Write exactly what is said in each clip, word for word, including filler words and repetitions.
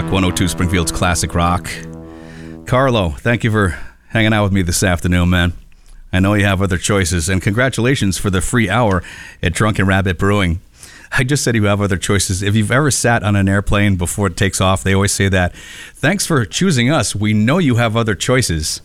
Rock one oh two, Springfield's Classic Rock. Carlo, thank you for hanging out with me this afternoon, man. I know you have other choices, and congratulations for the free hour at Drunken Rabbit Brewing. I just said you have other choices. If you've ever sat on an airplane before it takes off, they always say that. Thanks for choosing us. We know you have other choices.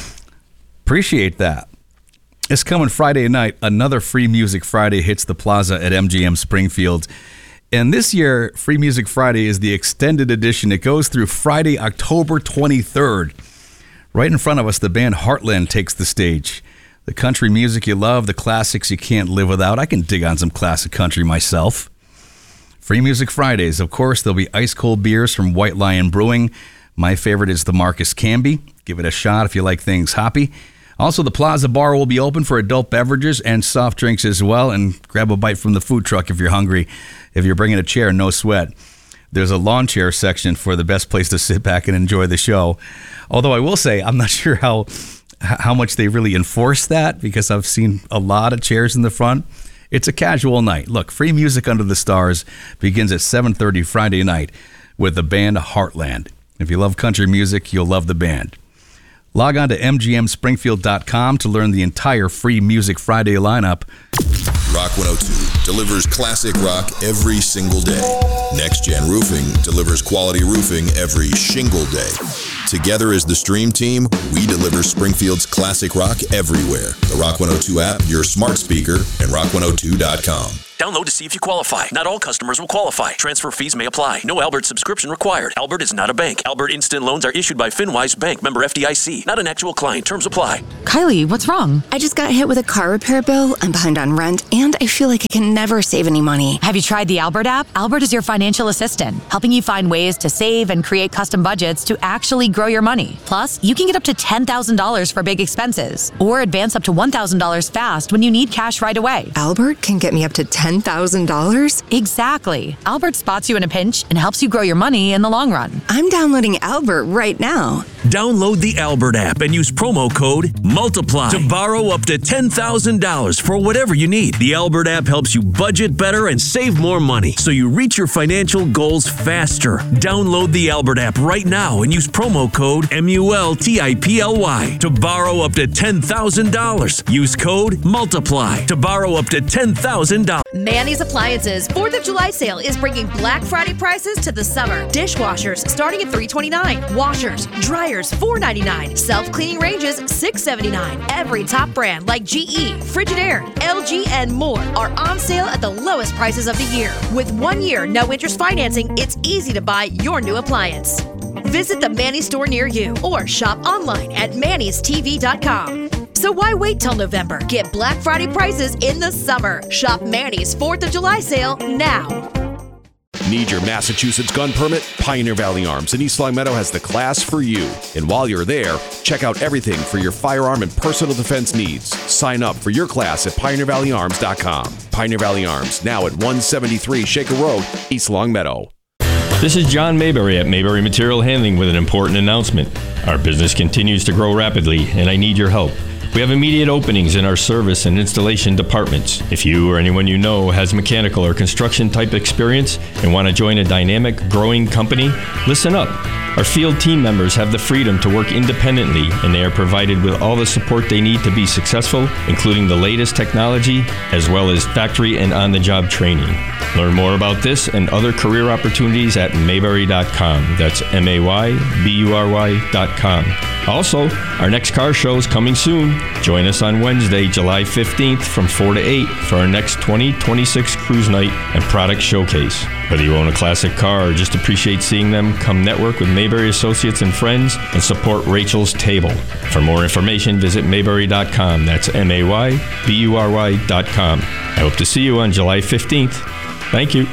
Appreciate that. It's coming Friday night. Another Free Music Friday hits the plaza at M G M Springfield. And this year, Free Music Friday is the extended edition. It goes through Friday, October twenty-third. Right in front of us, the band Heartland takes the stage. The country music you love, the classics you can't live without. I can dig on some classic country myself. Free Music Fridays. Of course, there'll be ice-cold beers from White Lion Brewing. My favorite is the Marcus Camby. Give it a shot if you like things hoppy. Also, the Plaza Bar will be open for adult beverages and soft drinks as well. And grab a bite from the food truck if you're hungry. If you're bringing a chair, no sweat. There's a lawn chair section for the best place to sit back and enjoy the show. Although I will say, I'm not sure how how much they really enforce that, because I've seen a lot of chairs in the front. It's a casual night. Look, Free Music Under the Stars begins at seven thirty Friday night with the band Heartland. If you love country music, you'll love the band. Log on to m g m springfield dot com to learn the entire Free Music Friday lineup. Rock one oh two delivers classic rock every single day. Next Gen Roofing delivers quality roofing every shingle day. Together as the Stream Team, we deliver Springfield's classic rock everywhere. The Rock one oh two app, your smart speaker, and rock one oh two dot com. Download to see if you qualify. Not all customers will qualify. Transfer fees may apply. No Albert subscription required. Albert is not a bank. Albert Instant Loans are issued by FinWise Bank, member F D I C. Not an actual client. Terms apply. Kylie, what's wrong? I just got hit with a car repair bill. I'm behind on rent, and I feel like I can never save any money. Have you tried the Albert app? Albert is your financial assistant, helping you find ways to save and create custom budgets to actually grow your money. Plus, you can get up to ten thousand dollars for big expenses, or advance up to one thousand dollars fast when you need cash right away. Albert can get me up to ten thousand dollars? Exactly. Albert spots you in a pinch and helps you grow your money in the long run. I'm downloading Albert right now. Download the Albert app and use promo code MULTIPLY to borrow up to ten thousand dollars for whatever you need. The Albert app helps you budget better and save more money, so you reach your financial goals faster. Download the Albert app right now and use promo code M U L T I P L Y to borrow up to ten thousand dollars. Use code MULTIPLY to borrow up to ten thousand dollars. Manny's Appliances fourth of July sale is bringing Black Friday prices to the summer. Dishwashers starting at three twenty-nine. Washers, dryers four ninety-nine. Self-cleaning ranges six seventy-nine. Every top brand like G E, Frigidaire, L G, and more are on sale at the lowest prices of the year. With one year no interest financing, it's easy to buy your new appliance. Visit the Manny's store near you or shop online at mannys t v dot com. So why wait till November? Get Black Friday prices in the summer. Shop Manny's fourth of July sale now. Need your Massachusetts gun permit? Pioneer Valley Arms in East Longmeadow has the class for you. And while you're there, check out everything for your firearm and personal defense needs. Sign up for your class at pioneer valley arms dot com. Pioneer Valley Arms, now at one seventy-three Shaker Road, East Longmeadow. This is John Mayberry at Mayberry Material Handling with an important announcement. Our business continues to grow rapidly, and I need your help. We have immediate openings in our service and installation departments. If you or anyone you know has mechanical or construction type experience and want to join a dynamic, growing company, listen up. Our field team members have the freedom to work independently, and they are provided with all the support they need to be successful, including the latest technology, as well as factory and on-the-job training. Learn more about this and other career opportunities at mayberry dot com. That's M A Y B U R Y dot com. Also, our next car show is coming soon. Join us on Wednesday, July fifteenth from four to eight for our next twenty twenty-six Cruise Night and Product Showcase. Whether you own a classic car or just appreciate seeing them, come network with Mayberry Associates and Friends and support Rachel's Table. For more information, visit mayberry dot com. That's M A Y B U R Y dot com. I hope to see you on July fifteenth. Thank you.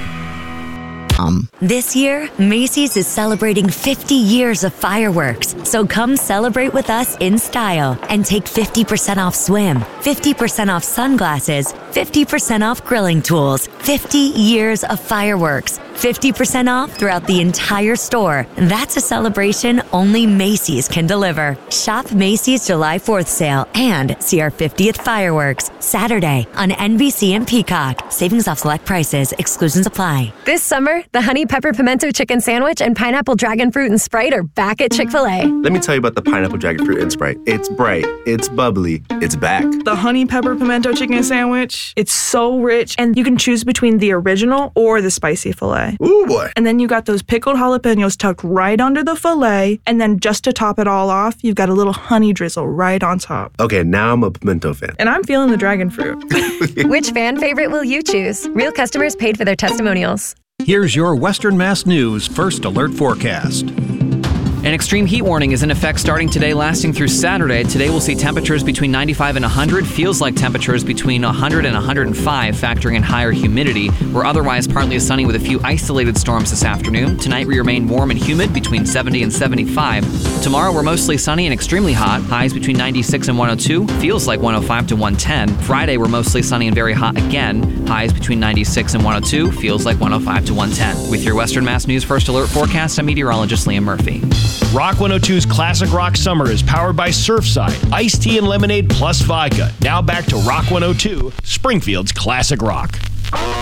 Um. This year, Macy's is celebrating fifty years of fireworks. So come celebrate with us in style and take fifty percent off swim, fifty percent off sunglasses, fifty percent off grilling tools, fifty years of fireworks, fifty percent off throughout the entire store. That's a celebration only Macy's can deliver. Shop Macy's July fourth sale and see our fiftieth fireworks Saturday on N B C and Peacock. Savings off select prices. Exclusions apply. This summer, the Honey Pepper Pimento Chicken Sandwich and Pineapple Dragon Fruit and Sprite are back at Chick-fil-A. Let me tell you about the Pineapple Dragon Fruit and Sprite. It's bright, it's bubbly, it's back. The Honey Pepper Pimento Chicken Sandwich, it's so rich, and you can choose between the original or the spicy filet. Ooh, boy. And then you got those pickled jalapenos tucked right under the filet, and then just to top it all off, you've got a little honey drizzle right on top. Okay, now I'm a pimento fan. And I'm feeling the dragon fruit. Which fan favorite will you choose? Real customers paid for their testimonials. Here's your Western Mass News First Alert Forecast. An extreme heat warning is in effect starting today, lasting through Saturday. Today we'll see temperatures between ninety-five and one hundred. Feels like temperatures between one hundred and one hundred five, factoring in higher humidity. We're otherwise partly sunny with a few isolated storms this afternoon. Tonight we remain warm and humid between seventy and seventy-five. Tomorrow we're mostly sunny and extremely hot. Highs between ninety-six and one oh two. Feels like one oh five to one ten. Friday we're mostly sunny and very hot again. Highs between ninety-six and one oh two. Feels like one oh five to one ten. With your Western Mass News First Alert Forecast, I'm meteorologist Liam Murphy. Rock one oh two's Classic Rock Summer is powered by Surfside, iced tea and lemonade plus vodka. Now back to Rock one oh two, Springfield's Classic Rock.